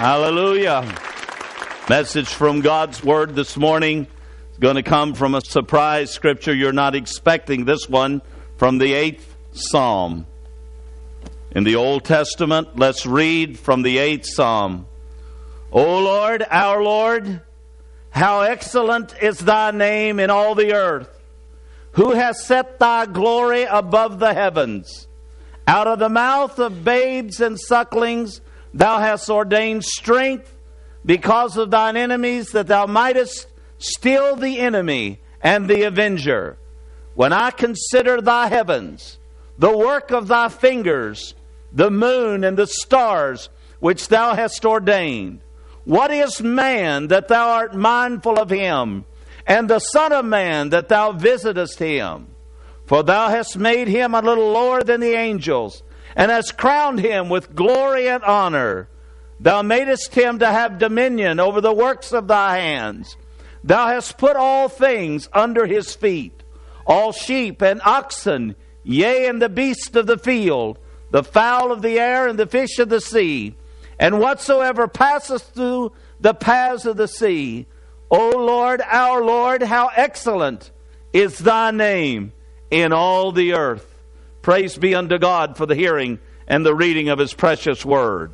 Hallelujah. Message from God's Word this morning is going to come from a surprise scripture. You're not expecting this one, from the 8th Psalm. In the Old Testament, let's read from the 8th Psalm. O Lord, our Lord, how excellent is thy name in all the earth. Who has set thy glory above the heavens? Out of the mouth of babes and sucklings thou hast ordained strength because of thine enemies, that thou mightest still the enemy and the avenger. When I consider thy heavens, the work of thy fingers, the moon and the stars which thou hast ordained. What is man that thou art mindful of him, and the Son of Man that thou visitest him? For thou hast made him a little lower than the angels, and hast crowned him with glory and honor. Thou madest him to have dominion over the works of thy hands. Thou hast put all things under his feet, all sheep and oxen, yea, and the beasts of the field, the fowl of the air, and the fish of the sea, and whatsoever passeth through the paths of the sea. O Lord, our Lord, how excellent is thy name in all the earth. Praise be unto God for the hearing and the reading of his precious word.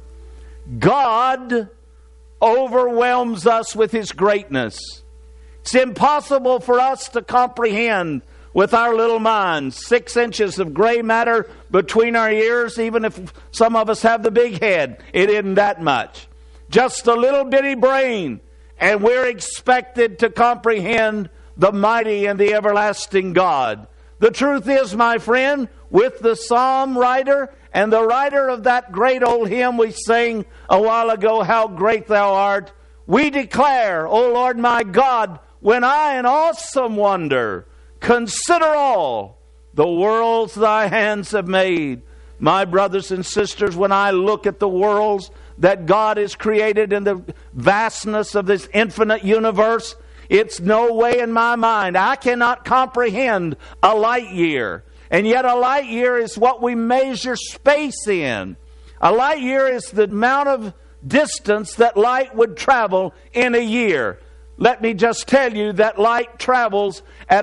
God overwhelms us with his greatness. It's impossible for us to comprehend with our little minds. 6 inches of gray matter between our ears, even if some of us have the big head, it isn't that much. Just a little bitty brain, and we're expected to comprehend the mighty and the everlasting God. The truth is, my friend, with the psalm writer and the writer of that great old hymn we sang a while ago, How Great Thou Art, we declare, O Lord my God, when I in awesome wonder consider all the worlds thy hands have made. My brothers and sisters, when I look at the worlds that God has created in the vastness of this infinite universe, it's no way in my mind. I cannot comprehend a light year. And yet a light year is what we measure space in. A light year is the amount of distance that light would travel in a year. Let me just tell you that light travels at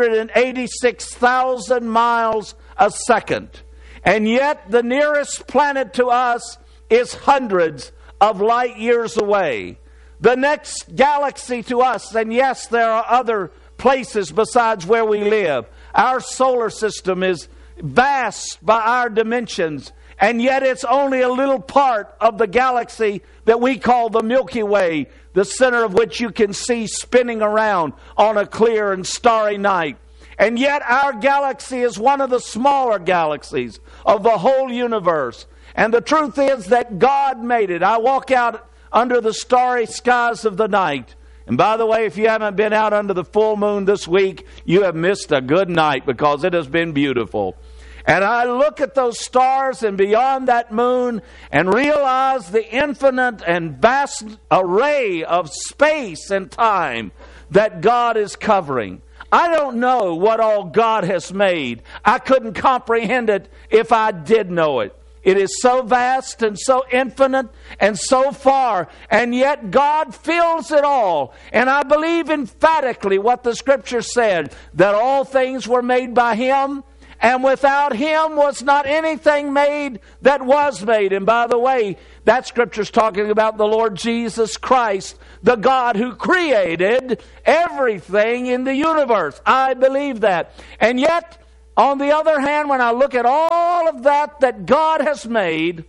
186,000 miles a second. And yet the nearest planet to us is hundreds of light years away. The next galaxy to us, and yes, there are other places besides where we live. Our solar system is vast by our dimensions, and yet it's only a little part of the galaxy that we call the Milky Way, the center of which you can see spinning around on a clear and starry night. And yet our galaxy is one of the smaller galaxies of the whole universe. And the truth is that God made it. I walk out under the starry skies of the night. And by the way, if you haven't been out under the full moon this week, you have missed a good night, because it has been beautiful. And I look at those stars and beyond that moon and realize the infinite and vast array of space and time that God is covering. I don't know what all God has made. I couldn't comprehend it if I did know it. It is so vast and so infinite and so far, and yet God fills it all. And I believe emphatically what the Scripture said, that all things were made by him, and without him was not anything made that was made. And by the way, that Scripture's talking about the Lord Jesus Christ, the God who created everything in the universe. I believe that. And yet, on the other hand, when I look at all of that God has made,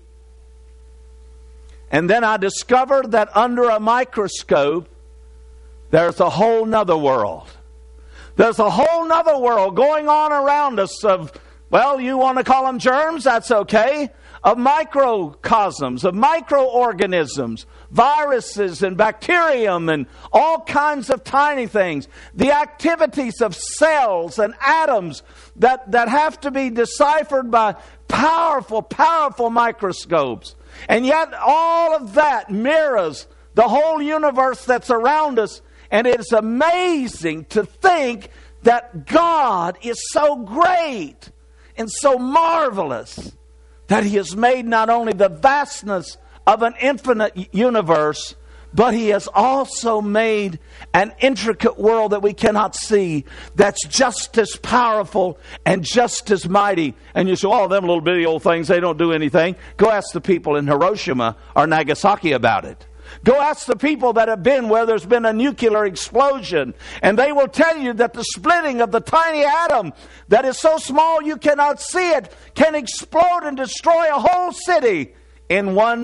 and then I discover that under a microscope, there's a whole nother world. There's a whole nother world going on around us of, well, you want to call them germs, that's okay, of microcosms, of microorganisms, viruses and bacterium and all kinds of tiny things. The activities of cells and atoms that have to be deciphered by powerful, powerful microscopes. And yet all of that mirrors the whole universe that's around us. And it's amazing to think that God is so great and so marvelous that he has made not only the vastness of an infinite universe, but He has also made an intricate world that we cannot see that's just as powerful and just as mighty. And you say, oh, them little bitty old things, they don't do anything. Go ask the people in Hiroshima or Nagasaki about it. Go ask the people that have been where there's been a nuclear explosion, and they will tell you that the splitting of the tiny atom that is so small you cannot see it can explode and destroy a whole city in one